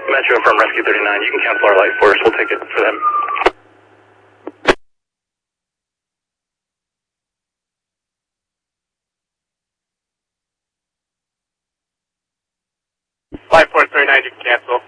Metro from Rescue 39, you can cancel our light for us. We'll take it for them. Light Force 39, you can cancel.